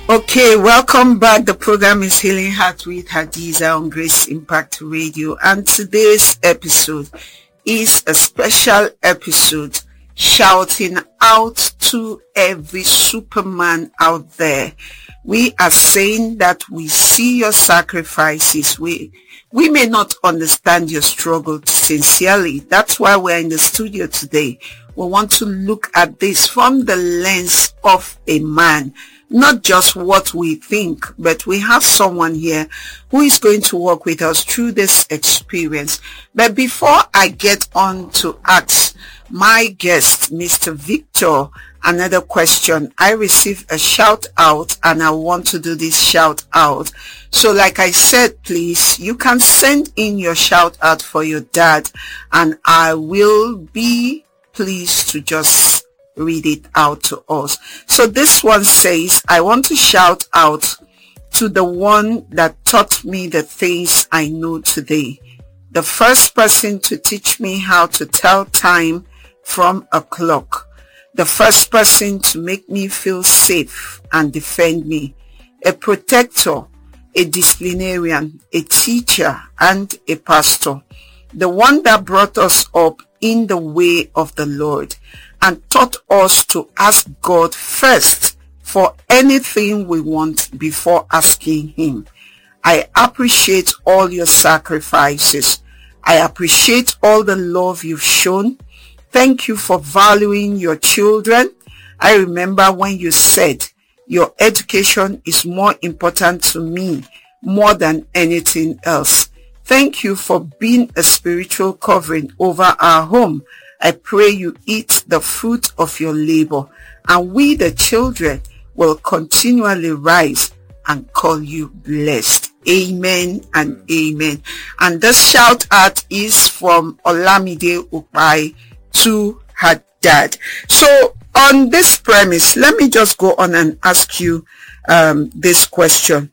Okay, welcome back. The program is Healing Heart with Hadiza on Grace Impact Radio, and today's episode is a special episode shouting out to every Superman out there. We are saying that we see your sacrifices. We may not understand your struggle sincerely. That's why we're in the studio today. We want to look at this from the lens of a man. Not just what we think, but we have someone here who is going to work with us through this experience. But before I get on to ask my guest, Mr. Victor, another question, I received a shout out and I want to do this shout out. So like I said, please, you can send in your shout out for your dad and I will be pleased to just read it out to us. So this one says, I want to shout out to the one that taught me the things I know today. The first person to teach me how to tell time from a clock. The first person to make me feel safe and defend me. A protector, a disciplinarian, a teacher, and a pastor. The one that brought us up in the way of the Lord and taught us to ask God first for anything we want before asking him. I appreciate all your sacrifices. I appreciate all the love you've shown. Thank you for valuing your children. I remember when you said your education is more important to me more than anything else. Thank you for being a spiritual covering over our home. I pray you eat the fruit of your labor, and we, the children, will continually rise and call you blessed. Amen and amen. And this shout out is from Olamide Upai to her dad. So on this premise, let me just go on and ask you this question.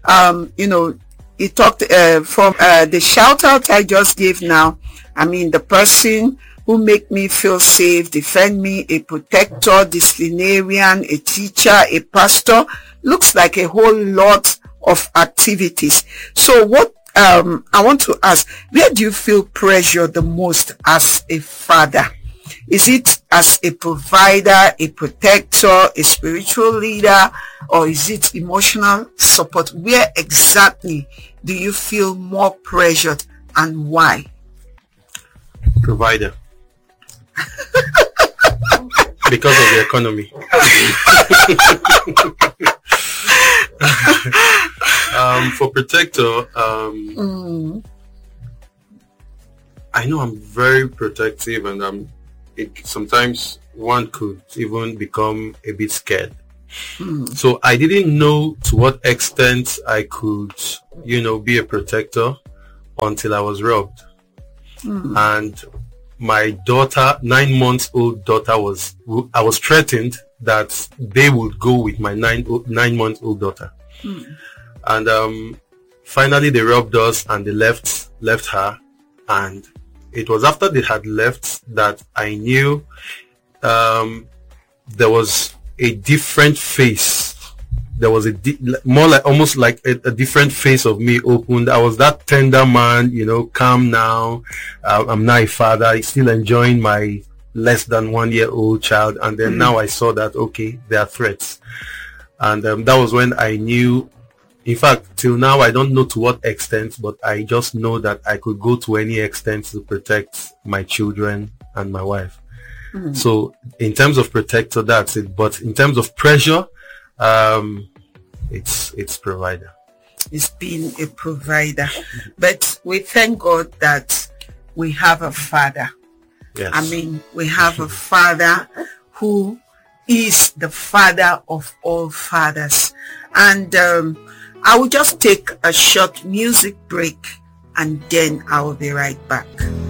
He talked from the shout out I just gave now. I mean, the person who make me feel safe, defend me, a protector, disciplinarian, a teacher, a pastor, looks like a whole lot of activities. So what I want to ask, where do you feel pressure the most as a father? Is it as a provider, a protector, a spiritual leader, or is it emotional support? Where exactly do you feel more pressured and why? Provider. Because of the economy. For protector, I know I'm very protective, and sometimes one could even become a bit scared. So I didn't know to what extent I could, be a protector until I was robbed. And my daughter, 9-month-old daughter, I was threatened that they would go with my 9-month-old daughter. And finally they robbed us and they left her. And it was after they had left that I knew there was a different face. There was almost like a different face of me opened. I was that tender man, calm now. I'm now a father, still enjoying my less than 1-year-old child. And then now I saw that, okay, there are threats. And that was when I knew, in fact, till now, I don't know to what extent, but I just know that I could go to any extent to protect my children and my wife. So in terms of protector, that's it. But in terms of pressure, it's provider. It's being a provider. But we thank God that we have a father. Yes. I mean, we have a father who is the father of all fathers. And I will just take a short music break and then I will be right back.